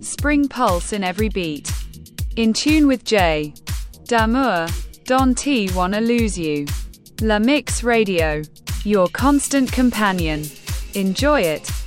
spring pulse in every beat. In tune with J. Damour, Don't Wanna Lose You. La Mix Radio, your constant companion. Enjoy it.